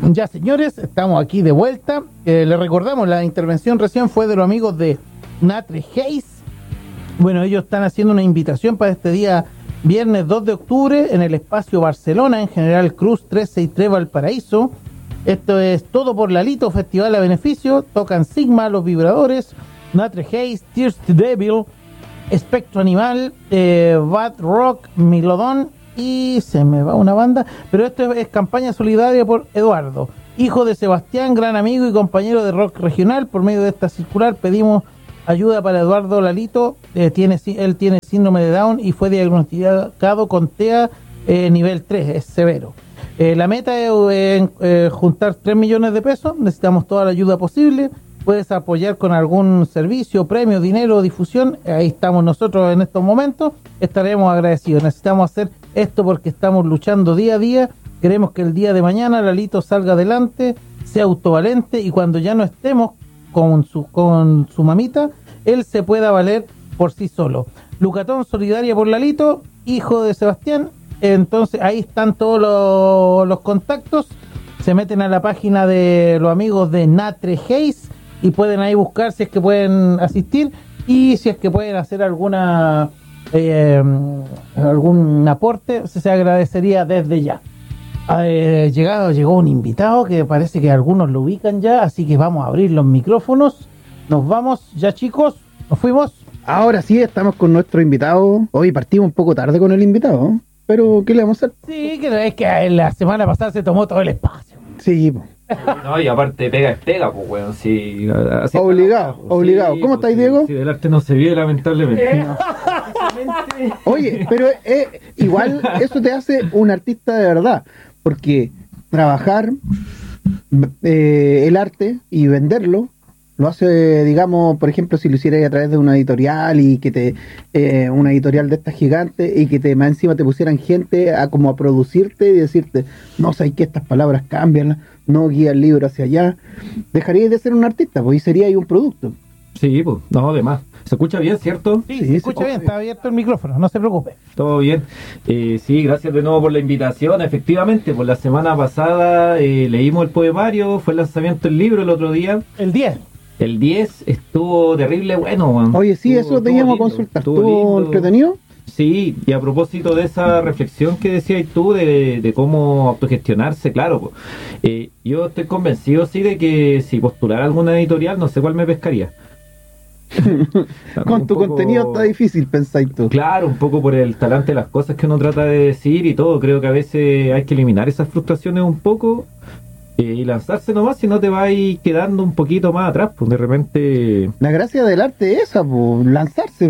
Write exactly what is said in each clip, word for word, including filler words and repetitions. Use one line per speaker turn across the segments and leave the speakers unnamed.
Ya, señores, estamos aquí de vuelta. Eh, les recordamos, la intervención recién fue de los amigos de Natre Haze. Bueno, ellos están haciendo una invitación para este día viernes dos de octubre en el Espacio Barcelona, en General Cruz trescientos sesenta y tres Valparaíso. Esto es Todo por Lalito, festival a beneficio. Tocan Sigma, Los Vibradores, Natre Haze, Tears to Devil, Espectro Animal, eh, Bad Rock, Milodón y se me va una banda, pero esto es, es campaña solidaria por Eduardo, hijo de Sebastián, gran amigo y compañero de rock regional. Por medio de esta circular pedimos ayuda para Eduardo Lalito. Eh, tiene, él tiene síndrome de Down y fue diagnosticado con T E A eh, nivel tres, es severo. Eh, la meta es eh, eh, juntar tres millones de pesos, necesitamos toda la ayuda posible. Puedes apoyar con algún servicio, premio, dinero, difusión. Ahí estamos nosotros en estos momentos. Estaremos agradecidos. Necesitamos hacer esto porque estamos luchando día a día. Queremos que el día de mañana Lalito salga adelante, sea autovalente y cuando ya no estemos con su, con su mamita, él se pueda valer por sí solo. Lucatón Solidaria por Lalito, hijo de Sebastián. Entonces ahí están todos los, los contactos. Se meten a la página de los amigos de Natre Haze y pueden ahí buscar si es que pueden asistir y si es que pueden hacer alguna eh, algún aporte, se agradecería desde ya. Eh, llegado, llegó un invitado que parece que algunos lo ubican ya, así que vamos a abrir los micrófonos. Nos vamos ya, chicos, nos fuimos.
Ahora sí, estamos con nuestro invitado. Hoy partimos un poco tarde con el invitado, pero ¿qué le vamos a hacer?
Sí, que es que la semana pasada se tomó todo el espacio.
Sí, po.
No, y aparte pega es pega, pues, weón, sí. Así
obligado,
está,
obligado.
Sí,
¿Cómo
pues,
estáis,
sí,
Diego?
Sí, del arte no se vive, lamentablemente. No.
Oye, pero eh, igual eso te hace un artista de verdad, porque trabajar eh, el arte y venderlo lo hace, digamos, por ejemplo, si lo hicieras a través de una editorial y que te eh, una editorial de estas gigantes y que te más encima te pusieran gente a como a producirte y decirte, no sé que estas palabras cambian, no guía el libro hacia allá, dejarías de ser un artista, pues, y sería ahí un producto.
Sí, pues, no, además. ¿Se escucha bien, cierto?
Sí, sí, se escucha se bien, está abierto el micrófono, no se preocupe.
Todo bien. Eh, sí, gracias de nuevo por la invitación. Efectivamente, por la semana pasada eh, leímos el poemario, fue el lanzamiento del libro el otro día.
El diez.
El diez estuvo terrible bueno, man.
Oye, sí,
estuvo,
eso teníamos a consultar. ¿Estuvo entretenido?
Sí, y a propósito de esa reflexión que decías tú de, de cómo autogestionarse, claro, eh, yo estoy convencido, sí, de que si postulara alguna editorial, no sé cuál me pescaría.
Con tu poco, contenido está difícil, pensáis tú.
Claro, un poco por el talante de las cosas que uno trata de decir y todo. Creo que a veces hay que eliminar esas frustraciones un poco eh, y lanzarse nomás, si no te vas quedando un poquito más atrás, pues de repente...
La gracia del arte es esa, pues, lanzarse.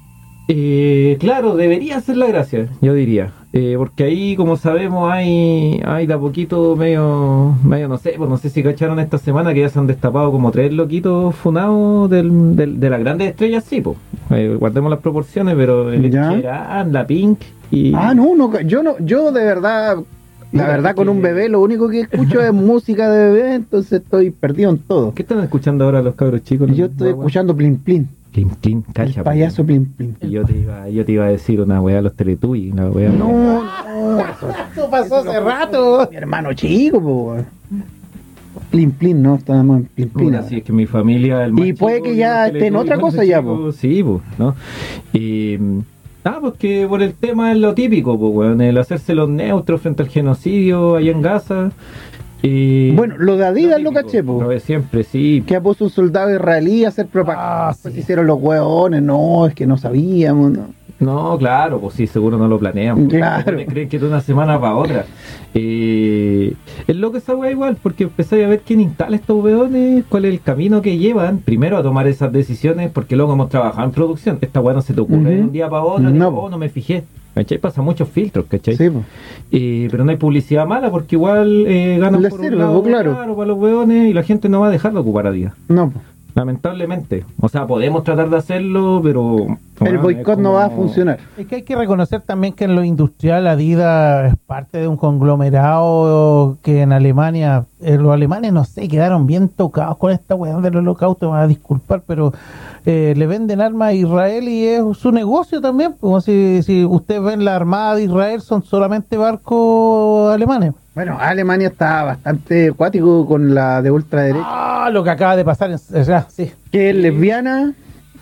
Eh, claro, debería ser la gracia, yo diría, eh, porque ahí, como sabemos, hay hay de a poquito medio, medio no sé, pues no sé si cacharon esta semana que ya se han destapado como tres loquitos funados del, del, de las grandes estrellas, sí, pues, eh, guardemos las proporciones, pero el Cherán, la Pink y...
Ah, no, no, yo no, yo de verdad, la verdad con un bebé lo único que escucho es música de bebé, entonces estoy perdido en todo.
¿Qué están escuchando ahora los cabros chicos?
Yo estoy escuchando Plin Plin.
Plin Plin, cacha.
El payaso Plin Plin.
Y yo te iba, yo te iba a decir una weá de los Teletubbies, una weá.
No, no,
eso, eso pasó hace rato.
Mi hermano chico, po. Plin Plin, ¿no? Estábamos en Plin Plin.
Así es que mi familia... El
y puede que ya esté en otra cosa ya, po.
Sí, pues, ¿no? Y... Ah, pues que por el tema es lo típico, pues, weón, el hacerse los neutros frente al genocidio allá en Gaza. Y
bueno, lo de Adidas lo, típico, lo caché, po.
Lo de siempre, sí.
Que ha puesto un soldado israelí a hacer propaganda. Ah, sí. Pues hicieron los hueones, no, es que no sabíamos, no.
No, claro, pues sí, seguro no lo planeamos.
Claro.
Creen que de una semana para otra. Eh, es loco esa weá igual, porque empezáis a ver quién instala estos weones, cuál es el camino que llevan, primero a tomar esas decisiones, porque luego hemos trabajado en producción. Esta weá no se te ocurre uh-huh. de un día para otro, no. Digo, oh, no me fijé. ¿Cachai? Pasa muchos filtros, ¿cachai?
Sí, pues.
Eh, pero no hay publicidad mala porque igual eh, ganan
les
por
sirve,
un lado,
claro.
claro, para los hueones y la gente no va a dejar de ocupar a día.
No, pues.
Lamentablemente. O sea, podemos tratar de hacerlo, pero...
El boicot no va a funcionar.
Es que hay que reconocer también que en lo industrial Adidas es parte de un conglomerado que en Alemania, eh, los alemanes, no sé, quedaron bien tocados con esta weá del holocausto, me van a disculpar, pero eh, le venden armas a Israel y es su negocio también. Como si, si ustedes ven la armada de Israel, son solamente barcos alemanes.
Bueno, Alemania está bastante acuático con la de ultraderecha.
Ah, lo que acaba de pasar en, o sea, sí.
Que es lesbiana,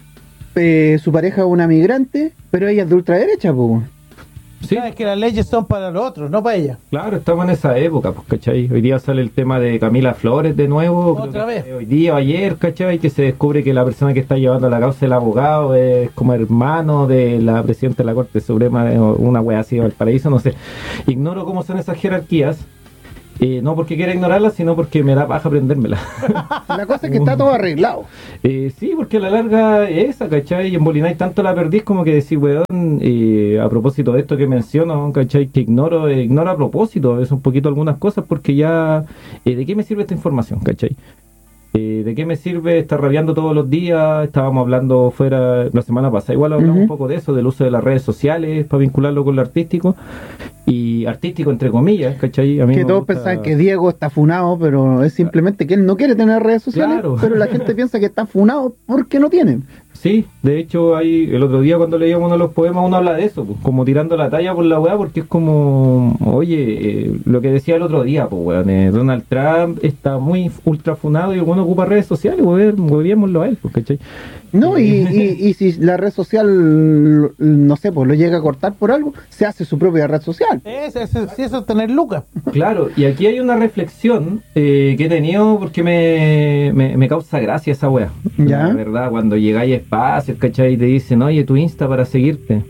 eh, su pareja es una migrante, pero ella es de ultraderecha, pues.
Sí,
Es que las leyes son para los otros, no para ella.
claro, estamos en esa época, pues, ¿cachai? Hoy día sale el tema de Camila Flores de nuevo. creo
Otra
que
vez.
fue Hoy día o ayer, ¿cachai? Que se descubre que la persona que está llevando la causa, el abogado, es como hermano de la presidenta de la Corte Suprema, de una wea así, Valparaíso, no sé. Ignoro cómo son esas jerarquías. Eh, no porque quiera ignorarlas, sino porque me da paja aprendérmela.
La cosa es que está todo arreglado.
Eh, sí, porque a la larga es esa, ¿cachai? Y en Bolináis tanto la perdís como que decís, weón, eh, a propósito de esto que menciono, ¿cachai? Que ignoro, eh, ignoro a propósito, es un poquito algunas cosas porque ya, eh, ¿de qué me sirve esta información, ¿cachai? Eh, ¿De qué me sirve estar rabiando todos los días? Estábamos hablando fuera la semana pasada, igual hablamos
Ujú.
un poco de eso, del uso de las redes sociales para vincularlo con lo artístico, y artístico entre comillas, ¿cachai? A mí
Que
me
todos
gusta-
pensaban que Diego está funado, pero es simplemente que él no quiere tener redes sociales,
Claro.
pero la gente piensa que está funado porque no tiene.
Sí, de hecho, hay, el otro día cuando leíamos uno de los poemas, uno habla de eso, pues, como tirando la talla por la weá, porque es como, oye, eh, lo que decía el otro día, pues, weón, eh, Donald Trump está muy ultra funado y el bueno ocupa redes sociales, weón, moviémoslo a él, pues, ¿cachai?
No, y, y, y si la red social, no sé, pues lo llega a cortar por algo, se hace su propia red social.
Es, es, es- sí, eso es tener lucas.
Claro, y aquí hay una reflexión eh, que he tenido porque me, me, me causa gracia esa weá.
Ya.
La verdad, cuando llegáis a espacios, ¿cachai? Y te dicen, oye, tu Insta para seguirte.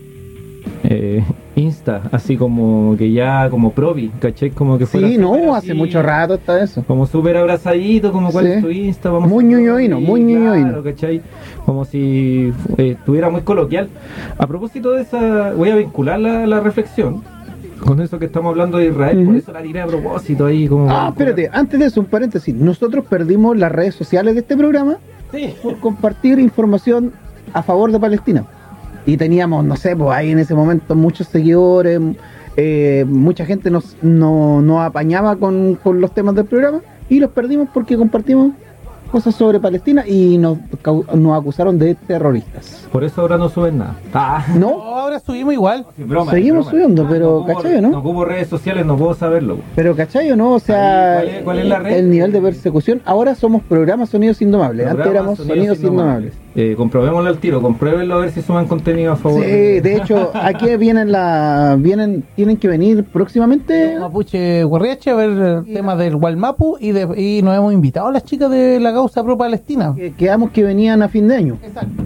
Eh, Insta, así como que ya, como probi, ¿cachai? Como que fuera
Sí,
súper
no,
así,
hace mucho rato está eso.
como súper abrazadito, como cuál
Sí.
es tu Insta, vamos
Muy
a-
ñoñoíno, muy
Sí,
ñoñoíno.
claro, ¿cachai? Como si eh, estuviera muy coloquial. A propósito de esa, voy a vincular la, la reflexión con eso que estamos hablando de Israel, por
Ujú.
eso la tiré a propósito ahí como...
Ah, espérate, antes de eso, un paréntesis. Nosotros perdimos las redes sociales de este programa
Sí.
por compartir información a favor de Palestina. Y teníamos, no sé, pues ahí en ese momento muchos seguidores, eh, mucha gente nos, no, nos apañaba con, con los temas del programa y los perdimos porque compartimos cosas sobre Palestina y nos, cau- nos acusaron de terroristas.
Por eso ahora no suben nada. Ah,
No,
No,
ahora subimos igual.
sí, broma,
Seguimos
broma.
subiendo, pero,
ocupo-
¿cachai, no?
No ocupo redes sociales, no puedo saberlo.
pero ¿cachai o no? O sea,
Ahí, ¿cuál es- cuál es la red?
el nivel de persecución. Ahora somos programas Sonidos Indomables, antes
Programa
éramos Sonidos Indomables.
Eh, comprobémoslo al tiro, compruébenlo a ver si suman contenido a favor.
Sí, de hecho, aquí vienen la, vienen, tienen que venir próximamente.
Mapuche Guarriache a ver el tema del Gualmapu y, de, y nos hemos invitado a las chicas de la causa pro Palestina.
Que quedamos que venían a fin de año.
Exacto.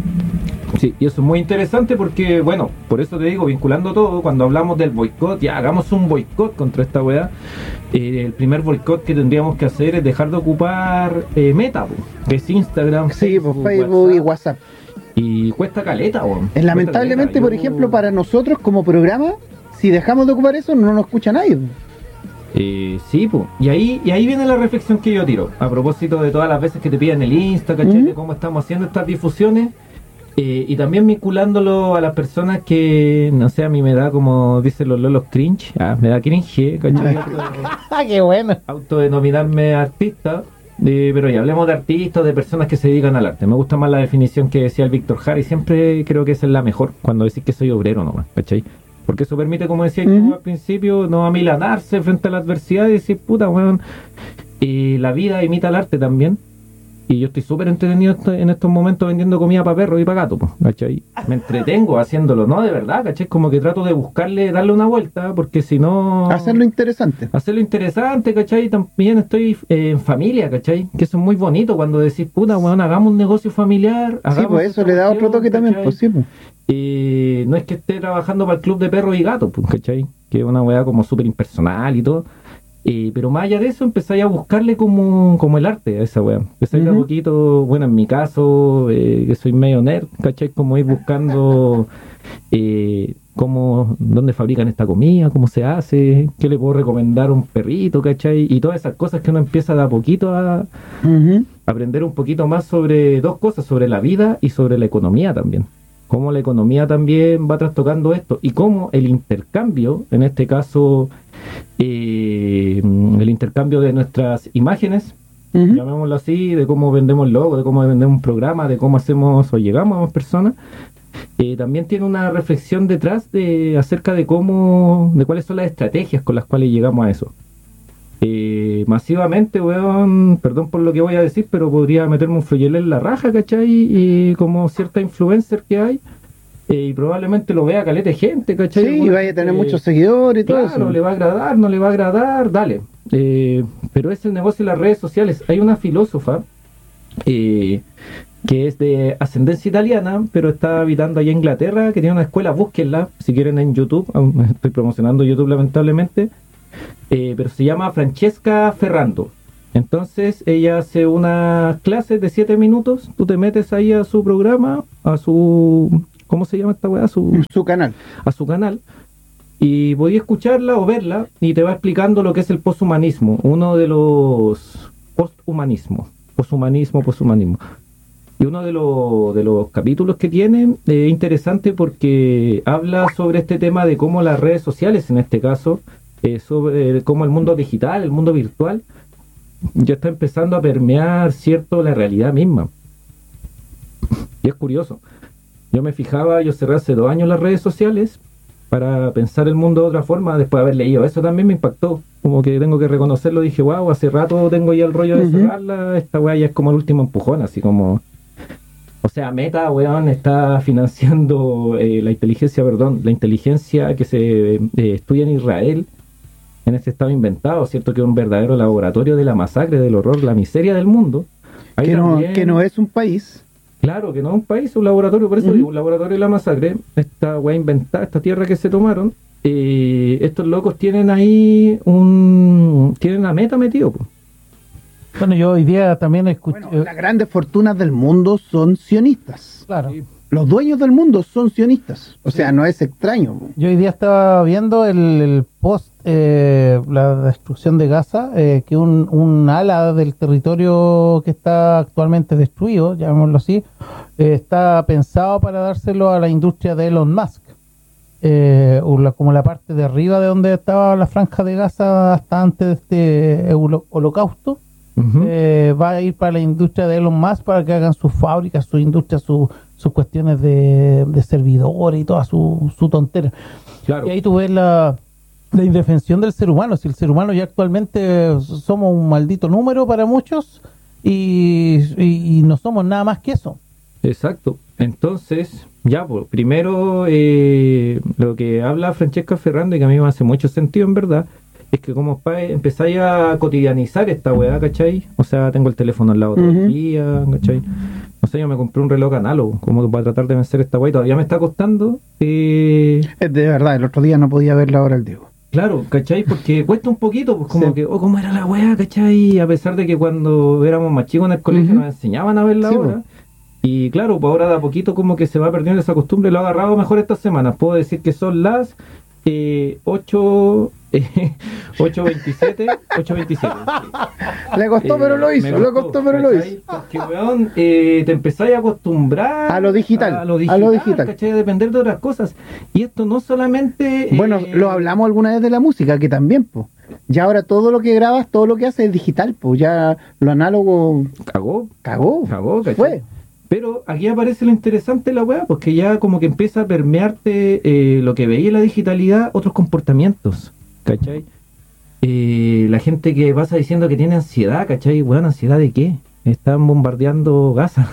Sí, y eso es muy interesante porque, bueno, por eso te digo, vinculando todo, cuando hablamos del boicot, ya hagamos un boicot contra esta weá. Eh, el primer boicot que tendríamos que hacer es dejar de ocupar eh, Meta, po, que es Instagram,
Sí, por Facebook y WhatsApp.
Y cuesta caleta, weón.
Eh, Lamentablemente,
Cuesta
por
caleta.
ejemplo,
Yo-
para nosotros como programa, si dejamos de ocupar eso, no nos escucha nadie.
Eh, sí, pues. Y ahí, y ahí viene la reflexión que yo tiro. A propósito de todas las veces que te piden el Insta, ¿cachai?
Ujú.
De cómo estamos haciendo estas difusiones. Eh, y también vinculándolo a las personas que, no sé, a mí me da como dicen los lolos cringe. Ah, me da cringe, ¿cachai?
Ah, qué bueno.
Autodenominarme artista. Eh, pero ya hablemos de artistas, de personas que se dedican al arte. Me gusta más la definición que decía el Víctor Jara y siempre creo que esa es la mejor. Cuando decís que soy obrero nomás, ¿cachai? Porque eso permite, como decía
Ujú.
tú al principio, no amilanarse frente a la adversidad y decir, puta, weón, y la vida imita el arte también. Y yo estoy súper entretenido esto- en estos momentos vendiendo comida para perros y para gatos, pues, ¿cachai? Me entretengo haciéndolo, ¿no? De verdad, ¿cachai? Como que trato de buscarle, darle una vuelta, porque si no...
Hacerlo interesante.
Hacerlo interesante, ¿cachai? También estoy eh, en familia, ¿cachai? Que eso es muy bonito cuando decís, puta, weón, hagamos un negocio familiar.
Sí,
hagamos
pues eso
esta
le da otro
cuestión,
toque también,
¿cachai?
pues sí, pues.
Eh, no es que esté trabajando para el club de perros y gatos, pues, ¿cachai? Que es una weá como súper impersonal y todo. Eh, pero más allá de eso, empezáis a buscarle como, como el arte a esa weá. Empezáis de a
Ujú.
poquito, bueno, en mi caso, eh, que soy medio nerd, ¿cachai? Como ir buscando eh, cómo, dónde fabrican esta comida, cómo se hace, qué le puedo recomendar a un perrito, ¿cachai? Y todas esas cosas que uno empieza de a poquito a
Ujú.
aprender un poquito más sobre dos cosas, sobre la vida y sobre la economía también. Cómo la economía también va trastocando esto y cómo el intercambio, en este caso, eh, el intercambio de nuestras imágenes,
Ujú.
llamémoslo así, de cómo vendemos logo, de cómo vendemos un programa, de cómo hacemos o llegamos a más personas, eh, también tiene una reflexión detrás de acerca de cómo, de cuáles son las estrategias con las cuales llegamos a eso. eh, masivamente, weón, perdón por lo que voy a decir, pero podría meterme un floyelé en la raja, ¿cachai? Y como cierta influencer que hay, eh, y probablemente lo vea caleta de gente, ¿cachai?
Sí,
Alguna
vaya a tener
gente-
muchos seguidores y todo
Claro,
eso.
le va a agradar, no le va a agradar, dale. Eh, pero es el negocio de las redes sociales. Hay una filósofa eh, que es de ascendencia italiana, pero está habitando allá en Inglaterra, que tiene una escuela, búsquenla, si quieren en YouTube, aún no estoy promocionando YouTube lamentablemente, eh, pero se llama Francesca Ferrando. Entonces ella hace unas clases de siete minutos, tú te metes ahí a su programa, a su... ¿Cómo se llama esta weá? Su,
Su canal.
a su canal y podía escucharla o verla y te va explicando lo que es el poshumanismo, uno de los posthumanismo, poshumanismo, poshumanismo. Y uno de, los de los capítulos que tiene es interesante porque habla sobre este tema de cómo las redes sociales, en este caso, eh, sobre cómo el mundo digital, el mundo virtual, ya está empezando a permear, cierto, la realidad misma. Y es curioso. Yo me fijaba, yo cerré hace dos años las redes sociales para pensar el mundo de otra forma, después de haber leído. Eso también me impactó. Como que tengo que reconocerlo. Dije, wow, hace rato tengo ya el rollo de
Ujú.
cerrarla. Esta weá ya es como el último empujón, así como... O sea, Meta, weón, está financiando eh, la inteligencia, perdón, la inteligencia que se eh, estudia en Israel, en este estado inventado, ¿cierto? Que es un verdadero laboratorio de la masacre, del horror, la miseria del mundo. Ahí
Que no,
también-
que no es un país.
Claro, que no es un país, es un laboratorio, por eso
Ujú.
digo, un laboratorio de la masacre, esta weá inventada, esta tierra que se tomaron, eh, estos locos tienen ahí un... tienen la Meta metido, po.
Bueno, yo hoy día también escuché.
Bueno, las grandes fortunas del mundo son sionistas.
claro.
Sí.
Los dueños del mundo son sionistas. O sea, no es extraño.
Yo hoy día estaba viendo el, el post, eh, la destrucción de Gaza, eh, que un, un ala del territorio que está actualmente destruido, llamémoslo así, eh, está pensado para dárselo a la industria de Elon Musk. Eh, o la- como la parte de arriba de donde estaba la franja de Gaza hasta antes de este holo- holocausto.
Ujú.
Eh, va a ir para la industria de Elon Musk para que hagan sus fábricas, sus industrias, sus sus cuestiones de, de servidores y toda su, su tontera.
Claro.
Y ahí tú ves la, la indefensión del ser humano. Si el ser humano ya actualmente somos un maldito número para muchos y, y, y no somos nada más que eso.
Exacto. Entonces, ya, pues, primero eh, lo que habla Francesca Ferrando, y que a mí me hace mucho sentido en verdad, es que como pa- empezáis a cotidianizar esta weá, ¿cachai? O sea, tengo el teléfono al lado todo
Ujú.
el día, ¿cachai? No sé, yo me compré un reloj análogo, como para tratar de vencer esta weá, y todavía me está costando. Eh,
Es de verdad, el otro día no podía ver la hora del Diego.
Claro, ¿cachai? Porque cuesta un poquito, pues como
Sí.
que, oh, ¿cómo era la weá, cachai? A pesar de que cuando éramos más chicos en el colegio
Ujú.
nos enseñaban a ver la
Sí,
hora. Y claro, pues ahora de a poquito como que se va perdiendo esa costumbre, lo he agarrado mejor estas semanas. Puedo decir que son las eh, ocho, eh, ocho veintisiete, ocho veintisiete.
Le costó,
Eh,
pero lo hizo.
me
Le costó, pero lo
¿cachai?
hizo.
Porque, weón, eh, te empezáis a acostumbrar
A lo digital,
a lo
a
digital,
lo digital.
¿cachai? A depender de otras cosas. Y esto no solamente...
Bueno,
eh,
lo hablamos alguna vez de la música, que también, pues. Ya ahora todo lo que grabas, todo lo que haces es digital, pues. Ya lo análogo
Cagó,
cagó.
cagó, ¿cachai?
Fue.
Pero aquí aparece lo interesante de la weá, porque ya como que empieza a permearte eh, lo que veía en la digitalidad, otros comportamientos, ¿cachai? Eh, la gente que pasa diciendo que tiene ansiedad, ¿cachai? Weón, ¿ansiedad de qué? Están bombardeando Gaza.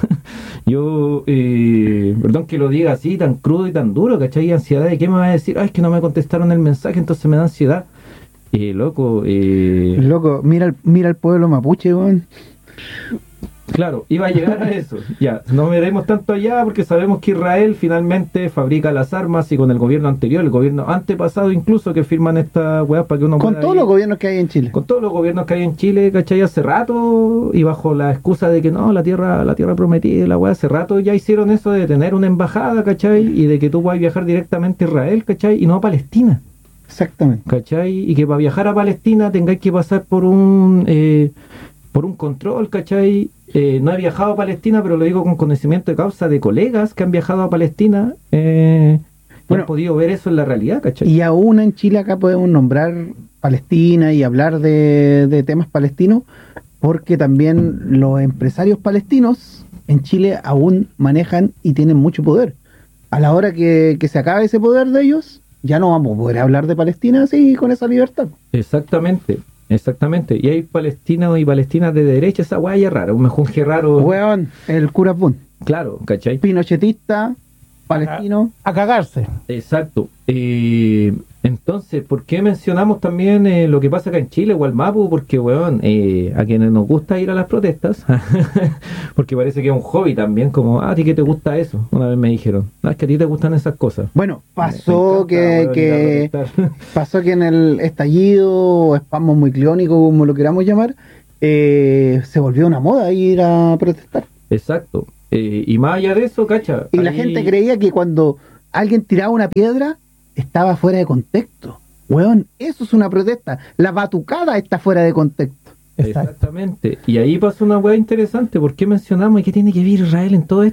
Yo, eh, perdón que lo diga así, tan crudo y tan duro, ¿cachai? ¿Ansiedad de qué me va a decir? Ay, es que no me contestaron el mensaje, entonces me da ansiedad. Eh, loco, eh...
Loco, mira el, mira el pueblo mapuche, weón.
Claro, iba a llegar a eso. Ya, no veremos tanto allá porque sabemos que Israel finalmente fabrica las armas y con el gobierno anterior, el gobierno antepasado incluso, que firman estas weas para que uno
Con
pueda
todos
ir-
los gobiernos que hay en Chile.
con todos los gobiernos que hay en Chile, ¿cachai? Hace rato, y bajo la excusa de que no, la tierra, la tierra prometida, la wea, hace rato ya hicieron eso de tener una embajada, ¿cachai? Y de que tú puedas viajar directamente a Israel, ¿cachai? Y no a Palestina.
Exactamente.
¿Cachai? Y que para viajar a Palestina tengáis que pasar por un eh, por un control, ¿cachai? Eh, no he viajado a Palestina, pero lo digo con conocimiento de causa de colegas que han viajado a Palestina eh, y
Bueno.
han podido ver eso en la realidad, ¿cachai?
Y aún en Chile acá podemos nombrar Palestina y hablar de, de temas palestinos, porque también los empresarios palestinos en Chile aún manejan y tienen mucho poder. A la hora que, que se acabe ese poder de ellos, ya no vamos a poder hablar de Palestina así con esa libertad.
Exactamente. Exactamente. Y hay palestinos y palestinas de derecha, esa weá ya rara, un mejunje raro.
Weón, el cura Pun.
Claro, ¿cachai?
Pinochetista, palestino.
A cagarse.
Exacto. Eh, entonces, ¿por qué mencionamos también eh, lo que pasa acá en Chile o al Mapu? Porque, weón, eh, a quienes nos gusta ir a las protestas, porque parece que es un hobby también, como, ah, ¿a ti qué te gusta eso? Una vez me dijeron, ah, es que a ti te gustan esas cosas.
Bueno,
Me
pasó
encanta,
que,
weón,
que
ir a protestar.
pasó que en el estallido o espasmo muy clónico, como lo queramos llamar, eh, se volvió una moda ir a protestar.
Exacto. Eh, y más allá de eso, cacha.
Y la
ahí-
gente creía que cuando alguien tiraba una piedra, estaba fuera de contexto. Weón, eso es una protesta. La batucada está fuera de contexto.
Exacto.
Exactamente. Y ahí pasó una weá interesante. ¿Por qué mencionamos y qué tiene que ver Israel en todo esto?